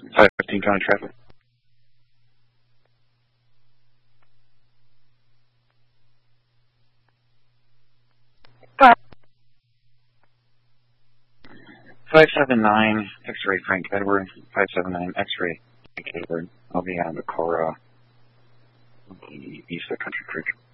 515 county traffic. Five. 579 X-ray Frank Edward. 579 X-ray Frank Edward. I'll be on the Cora, east of Country Creek.